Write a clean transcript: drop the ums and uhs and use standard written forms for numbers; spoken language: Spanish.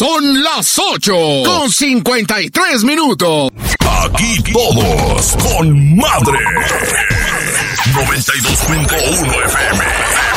Son las 8:53. Aquí todos con madre. 92.1 FM.